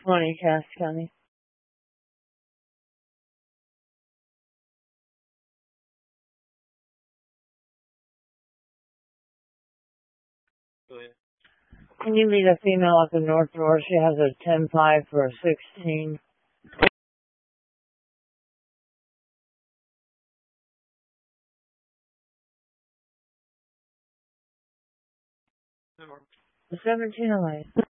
20, Cass County. Go ahead. Can you meet a female at the north door? She has a 10-5 for a 16. That works. The 17 away.